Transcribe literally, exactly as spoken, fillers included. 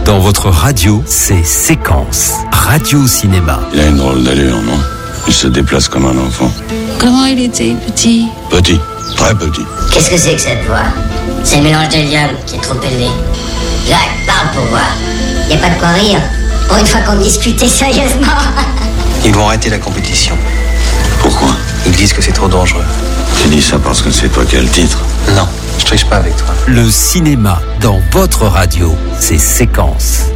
Dans votre radio, c'est Séquence. Radio Cinéma. Il a une drôle d'allure, non? Il se déplace comme un enfant. Comment il était, petit? Petit, très petit. Qu'est-ce que c'est que cette voix? C'est le mélange de Liam qui est trop élevé. Jacques, parle pour voir. Y a pas de quoi rire. Pour une fois qu'on discutait sérieusement. Ils vont arrêter la compétition. Pourquoi? Ils disent que c'est trop dangereux. Tu dis ça parce que c'est toi qui as le titre? Non, je triche pas avec toi. Le cinéma dans votre radio, c'est Séquence.